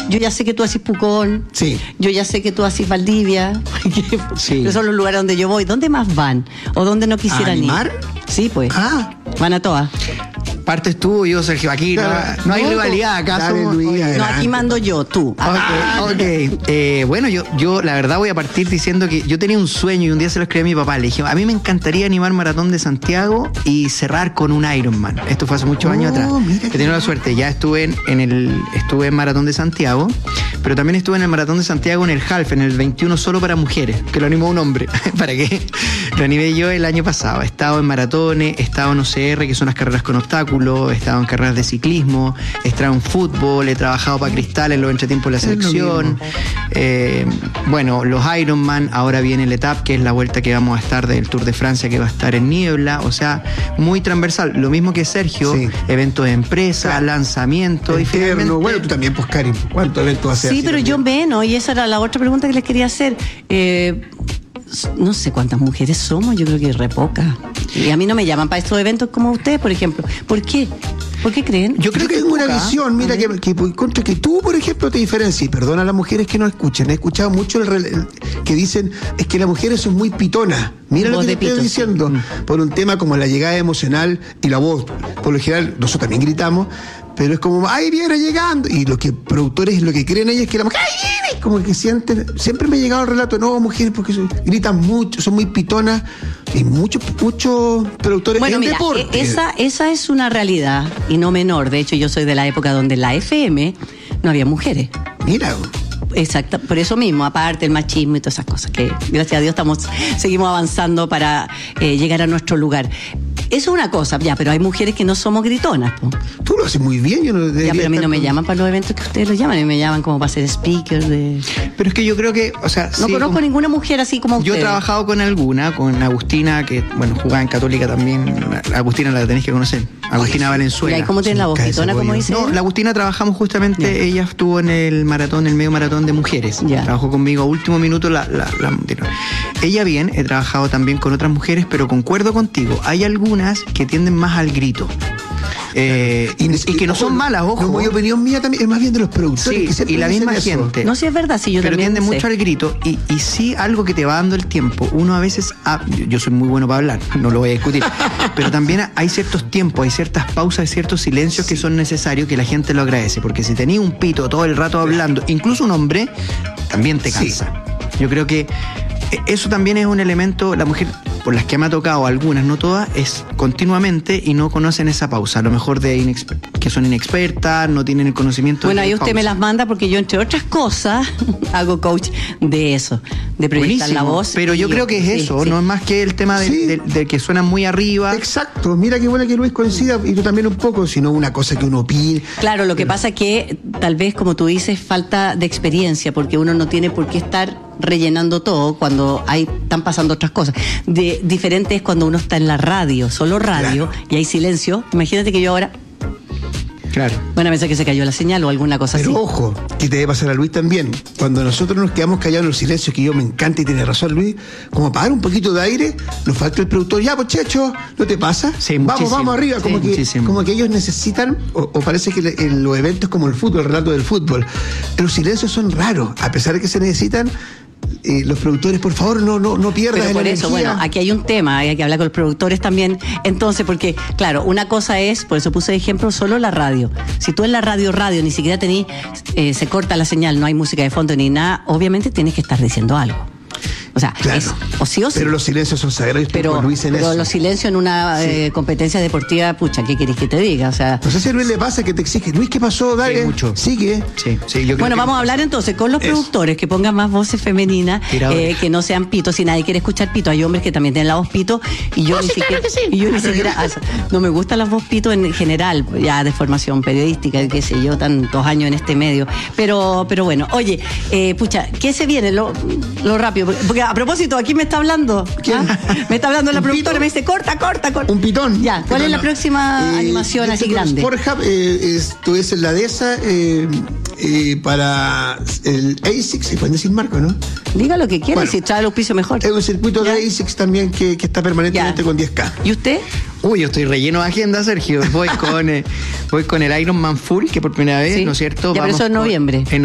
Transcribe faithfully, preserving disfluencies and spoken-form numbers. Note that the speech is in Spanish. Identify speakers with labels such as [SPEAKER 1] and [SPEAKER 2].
[SPEAKER 1] yo ya sé que tú haces Pucón,
[SPEAKER 2] sí.
[SPEAKER 1] yo ya sé que tú haces Valdivia, que
[SPEAKER 2] sí.
[SPEAKER 1] esos son los lugares donde yo voy. ¿Dónde más van? ¿O dónde no quisieran
[SPEAKER 2] ¿A animar?
[SPEAKER 1] ir? Sí, pues.
[SPEAKER 2] Ah.
[SPEAKER 1] Van a todas.
[SPEAKER 3] Partes tú y yo, Sergio. Aquí
[SPEAKER 2] Claro.
[SPEAKER 3] no, no hay
[SPEAKER 2] No,
[SPEAKER 3] rivalidad, ¿acaso?
[SPEAKER 2] dale, Luis,
[SPEAKER 1] No,
[SPEAKER 2] adelante.
[SPEAKER 1] aquí mando yo, tú. Ah,
[SPEAKER 3] Ok, ok. Eh, bueno, yo, yo la verdad voy a partir diciendo que yo tenía un sueño y un día se lo escribí a mi papá. Le dije, a mí me encantaría animar Maratón de Santiago y cerrar con un Ironman. Esto fue hace muchos
[SPEAKER 2] Oh,
[SPEAKER 3] años atrás.
[SPEAKER 2] mira
[SPEAKER 3] He
[SPEAKER 2] qué
[SPEAKER 3] tenido la suerte. Ya estuve en, en el estuve en Maratón de Santiago, pero también estuve en el Maratón de Santiago en el Half, en el veintiuno solo para mujeres, que lo animó un hombre. ¿Para qué? Lo animé yo el año pasado. He estado en maratones, he estado en O C R, que son las carreras con obstáculos, he estado en carreras de ciclismo, he estado en fútbol, he trabajado para Cristal en los entretiempos de la selección. Eh, bueno, los Ironman, ahora viene el Etap, que es la vuelta que vamos a estar del Tour de Francia, que va a estar en Niebla, o sea, muy transversal. Lo mismo que Sergio,
[SPEAKER 2] Sí.
[SPEAKER 3] eventos de empresa,
[SPEAKER 2] Claro.
[SPEAKER 3] lanzamientos y
[SPEAKER 2] Interno.
[SPEAKER 3] finalmente...
[SPEAKER 2] Bueno, tú también, pues, Karim, ¿cuántos eventos haces?
[SPEAKER 1] sí,
[SPEAKER 2] así
[SPEAKER 1] pero yo
[SPEAKER 2] también?
[SPEAKER 1] menos, y esa era la otra pregunta que les quería hacer. Eh, no sé cuántas mujeres somos, yo creo que re pocas. Y a mí no me llaman para estos eventos como ustedes, por ejemplo. ¿Por qué? ¿Por qué creen?
[SPEAKER 2] Yo creo que es una
[SPEAKER 3] poca.
[SPEAKER 2] visión, mira, que, que, contra que tú, por ejemplo, te diferencias. Y perdona a las mujeres que no escuchen. He escuchado mucho el, rel- el- que dicen es que las mujeres son muy pitonas. Mira lo
[SPEAKER 1] Voz
[SPEAKER 2] que te
[SPEAKER 1] de
[SPEAKER 2] estoy
[SPEAKER 1] pito, sí.
[SPEAKER 2] diciendo. Por un tema como la llegada emocional y la voz. Por lo general, nosotros también gritamos, pero es como, ¡ay, viene llegando! Y lo que productores, lo que creen ellos es que la mujer, ¡ay, viene! Como que sienten. Siempre me ha llegado el relato, no, mujeres, porque son- gritan mucho, son muy pitonas. Y muchos, muchos productores
[SPEAKER 1] Bueno,
[SPEAKER 2] en
[SPEAKER 1] mira,
[SPEAKER 2] deporte.
[SPEAKER 1] e- esa, esa es una realidad y no menor. De hecho, yo soy de la época donde en la F M no había mujeres.
[SPEAKER 2] Mira.
[SPEAKER 1] Exacto, por eso mismo, aparte el machismo y todas esas cosas, que gracias a Dios estamos, seguimos avanzando para eh, llegar a nuestro lugar. Eso es una cosa, ya, pero hay mujeres que no somos gritonas, po.
[SPEAKER 2] Tú lo haces muy bien, yo no debería
[SPEAKER 1] Ya, pero a mí
[SPEAKER 2] estar
[SPEAKER 1] no me
[SPEAKER 2] con-
[SPEAKER 1] llaman para los eventos que ustedes los llaman, a mí me llaman como para ser speaker de...
[SPEAKER 3] Pero es que yo creo que, o sea...
[SPEAKER 1] No
[SPEAKER 3] sí,
[SPEAKER 1] conozco
[SPEAKER 3] como-
[SPEAKER 1] ninguna mujer así como
[SPEAKER 3] Yo he
[SPEAKER 1] ustedes.
[SPEAKER 3] trabajado con alguna, con Agustina, que, bueno, jugaba en Católica también. Agustina la tenéis que conocer. Agustina Valenzuela.
[SPEAKER 1] ¿Y cómo tiene la voz
[SPEAKER 2] Cae
[SPEAKER 1] pitona, como
[SPEAKER 2] cebolla.
[SPEAKER 1] dice?
[SPEAKER 3] No,
[SPEAKER 1] él?
[SPEAKER 3] la Agustina trabajamos justamente,
[SPEAKER 1] Ya.
[SPEAKER 3] ella estuvo en el maratón, el medio maratón de mujeres.
[SPEAKER 1] Ya.
[SPEAKER 3] Trabajó conmigo a último minuto la, la, la- ella bien, he trabajado también con otras mujeres, pero concuerdo contigo, hay algunas que tienden más al grito. Eh, y, y que no son malas, ojo.
[SPEAKER 2] Como mi opinión mía también, es más bien de los productores.
[SPEAKER 3] Sí,
[SPEAKER 2] que siempre
[SPEAKER 3] y la
[SPEAKER 2] dicen
[SPEAKER 3] misma
[SPEAKER 2] eso.
[SPEAKER 3] gente.
[SPEAKER 1] No, sí es verdad, sí, yo
[SPEAKER 3] pero
[SPEAKER 1] también
[SPEAKER 3] tiende
[SPEAKER 1] sé.
[SPEAKER 3] mucho al grito y, y sí algo que te va dando el tiempo. Uno a veces, ah, yo, yo soy muy bueno para hablar, no lo voy a discutir, pero también hay ciertos tiempos, hay ciertas pausas, hay ciertos silencios que son necesarios que la gente lo agradece, porque si tenías un pito todo el rato hablando, incluso un hombre, también te cansa. Sí. Yo creo que eso también es un elemento, la mujer, por las que me ha tocado algunas, no todas, es continuamente y no conocen esa pausa. A lo mejor de inexper- que son inexpertas, no tienen el conocimiento.
[SPEAKER 1] Bueno,
[SPEAKER 3] de
[SPEAKER 1] ahí usted
[SPEAKER 3] pausa.
[SPEAKER 1] me las manda porque yo, entre otras cosas, hago coach de eso, de proyectar la
[SPEAKER 3] Buenísimo,
[SPEAKER 1] voz.
[SPEAKER 3] pero yo
[SPEAKER 1] y-
[SPEAKER 3] creo que es
[SPEAKER 1] sí,
[SPEAKER 3] eso,
[SPEAKER 1] sí.
[SPEAKER 3] no es más que el tema de,
[SPEAKER 2] Sí.
[SPEAKER 3] de- de que suenan muy arriba.
[SPEAKER 2] Exacto, mira qué bueno que Luis coincida y tú también un poco, sino una cosa que uno opine.
[SPEAKER 1] Claro, lo que pasa es que tal vez, como tú dices, falta de experiencia, porque uno no tiene por qué estar rellenando todo cuando hay están pasando otras cosas. De, diferente es cuando uno está en la radio, solo radio,
[SPEAKER 2] Claro.
[SPEAKER 1] y hay silencio. Imagínate que yo ahora,
[SPEAKER 3] Claro.
[SPEAKER 1] bueno, pensé que se cayó la señal o alguna cosa
[SPEAKER 2] Pero
[SPEAKER 1] así.
[SPEAKER 2] ojo, que te debe pasar a Luis también. Cuando nosotros nos quedamos callados en los silencios, que yo me encanta y tiene razón Luis, como para dar un poquito de aire, nos falta el productor, ya pues Checho, ¿no te pasa?
[SPEAKER 3] Sí,
[SPEAKER 2] vamos,
[SPEAKER 3] muchísimo.
[SPEAKER 2] vamos arriba, como,
[SPEAKER 3] Sí,
[SPEAKER 2] que,
[SPEAKER 3] muchísimo.
[SPEAKER 2] como que ellos necesitan, o, o parece que le- en los eventos como el fútbol, el relato del fútbol, los silencios son raros, a pesar de que se necesitan. Eh, los productores, por favor, no, no, no pierdas
[SPEAKER 1] Pero
[SPEAKER 2] la
[SPEAKER 1] por eso,
[SPEAKER 2] energía.
[SPEAKER 1] bueno, aquí hay un tema, hay que hablar con los productores también. Entonces, porque, claro, una cosa es, por eso puse de ejemplo, solo la radio. Si tú en la radio, radio, ni siquiera tenés, eh, se corta la señal, no hay música de fondo ni nada, obviamente tienes que estar diciendo algo. O sea,
[SPEAKER 2] Claro.
[SPEAKER 1] es o sí o sí.
[SPEAKER 2] Pero los silencios son sagrados,
[SPEAKER 1] Pero,
[SPEAKER 2] con Luis en
[SPEAKER 1] pero
[SPEAKER 2] eso.
[SPEAKER 1] los silencios en una
[SPEAKER 2] Sí.
[SPEAKER 1] eh, competencia deportiva, pucha, ¿qué querés que te diga? O sea,
[SPEAKER 2] No sé si a Luis le pasa que te exige, Luis, ¿qué pasó? Dale,
[SPEAKER 3] Sí, mucho.
[SPEAKER 2] sigue.
[SPEAKER 3] Sí, sí, yo creo
[SPEAKER 1] bueno,
[SPEAKER 3] que-
[SPEAKER 1] vamos a hablar entonces con los
[SPEAKER 2] Eso.
[SPEAKER 1] productores que pongan más voces femeninas,
[SPEAKER 3] Tiradores.
[SPEAKER 1] eh, que no sean pitos. Si nadie quiere escuchar pito, hay hombres que también tienen la voz pito y yo ni siquiera, y yo ni siquiera ah, no me gusta la voz pito en general, ya de formación periodística, qué sé yo, tantos años en este medio. Pero, pero bueno, oye, eh, pucha, ¿qué se viene? Lo, lo rápido, porque, porque a propósito, aquí me está hablando.
[SPEAKER 2] ¿Quién?
[SPEAKER 1] ¿ah? Me está hablando la
[SPEAKER 2] ¿Un
[SPEAKER 1] productora,
[SPEAKER 2] pito?
[SPEAKER 1] me dice, corta, corta, corta.
[SPEAKER 2] Un pitón.
[SPEAKER 1] Ya, ¿cuál es la
[SPEAKER 2] No.
[SPEAKER 1] próxima
[SPEAKER 2] Eh,
[SPEAKER 1] animación
[SPEAKER 2] yo
[SPEAKER 1] así
[SPEAKER 2] estoy con
[SPEAKER 1] grande?
[SPEAKER 2] Sporthub, eh, esto es en la de esa eh, eh, para el A S I C, se pueden decir marco, ¿no?
[SPEAKER 1] Diga lo que quiera,
[SPEAKER 2] Bueno.
[SPEAKER 1] si trae el auspicio mejor.
[SPEAKER 2] Es un circuito
[SPEAKER 1] Ya.
[SPEAKER 2] de A S I C también que, que está permanentemente
[SPEAKER 1] Ya.
[SPEAKER 2] con diez K.
[SPEAKER 1] ¿Y usted?
[SPEAKER 3] Uy, yo estoy relleno de agenda, Sergio. Voy con, eh, voy con el Ironman Full, que por primera vez,
[SPEAKER 1] Sí.
[SPEAKER 3] ¿no es cierto?
[SPEAKER 1] Ya, pero
[SPEAKER 3] Vamos
[SPEAKER 1] eso en
[SPEAKER 3] con-
[SPEAKER 1] noviembre.
[SPEAKER 3] En